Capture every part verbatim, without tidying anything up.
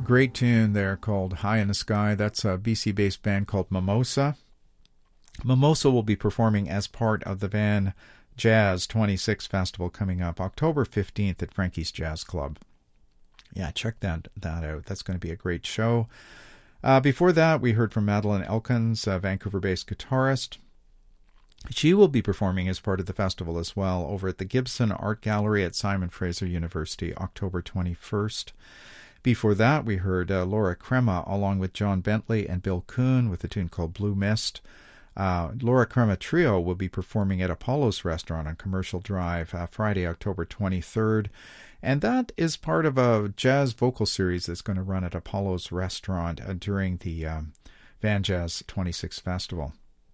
Great tune there called High in the Sky. That's a B C-based band called Mimosa. Mimosa will be performing as part of the Van Jazz twenty-six Festival coming up October fifteenth at Frankie's Jazz Club. Yeah, check that, that out. That's going to be a great show. Uh, before that, we heard from Madeline Elkins, a Vancouver-based guitarist. She will be performing as part of the festival as well over at the Gibson Art Gallery at Simon Fraser University, October twenty-first. Before that, we heard uh, Laura Crema along with John Bentley and Bill Kuhn with a tune called Blue Mist. Uh, Laura Crema Trio will be performing at Apollo's Restaurant on Commercial Drive uh, Friday, October twenty-third. And that is part of a jazz vocal series that's going to run at Apollo's Restaurant uh, during the um, Van Jazz twenty-six Festival.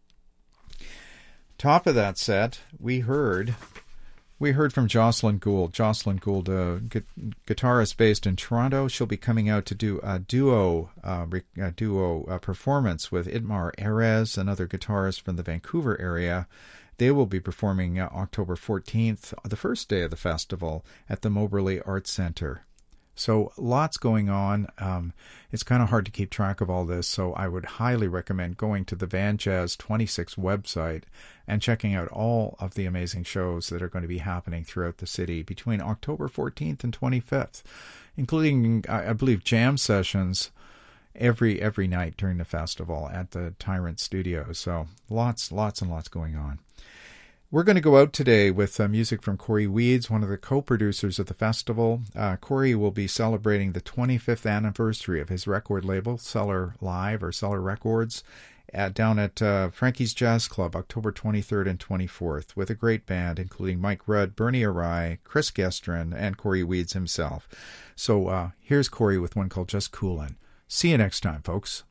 Top of that set, we heard we heard from Jocelyn Gould. Jocelyn Gould, a gu- guitarist based in Toronto. She'll be coming out to do a duo uh, a duo uh, performance with Itmar Erez, another guitarist from the Vancouver area. They will be performing uh, October fourteenth, the first day of the festival, at the Moberly Arts Centre. So lots going on. Um, it's kind of hard to keep track of all this, so I would highly recommend going to the Van Jazz twenty-six website and checking out all of the amazing shows that are going to be happening throughout the city between October fourteenth and twenty-fifth, including, I believe, jam sessions every every night during the festival at the Tyrant Studios. So lots, lots and lots going on. We're going to go out today with uh, music from Corey Weeds, one of the co-producers of the festival. Uh, Corey will be celebrating the twenty-fifth anniversary of his record label, Cellar Live or Cellar Records, at, down at uh, Frankie's Jazz Club, October twenty-third and twenty-fourth, with a great band including Mike Rudd, Bernie Arai, Chris Gestrin, and Corey Weeds himself. So uh, here's Corey with one called Just Coolin'. See you next time, folks.